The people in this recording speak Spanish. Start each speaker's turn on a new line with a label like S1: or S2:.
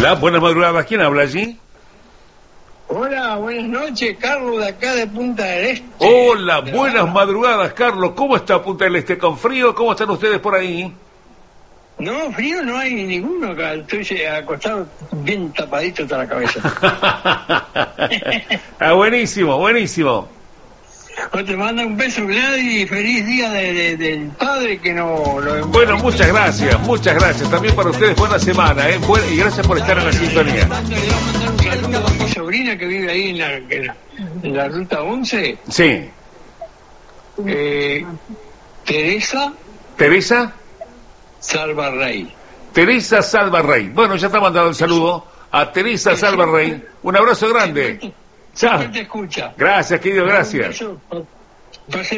S1: Hola, buenas madrugadas. ¿Quién habla allí?
S2: Hola, buenas noches, Carlos, de acá de Punta del Este.
S1: Hola, buenas madrugadas, Carlos. ¿Cómo está Punta del Este? ¿Con frío? ¿Cómo están ustedes por ahí?
S2: No, frío no hay ninguno acá. Estoy acostado bien tapadito hasta la cabeza.
S1: Buenísimo, buenísimo.
S2: Te manda un beso, Gladys, y feliz día del padre que no lo...
S1: Bueno, muchas gracias. También para ustedes, buena semana, y gracias por estar en la sintonía.
S2: Le voy a mandar un saludo a mi sobrina que vive ahí en la ruta 11.
S1: Sí.
S2: Teresa
S1: Salvarrey. Bueno, ya está mandado el saludo a Teresa Salvarrey. Un abrazo grande. Chao.
S2: Siempre te escucha.
S1: Gracias, querido, gracias.
S2: Un beso.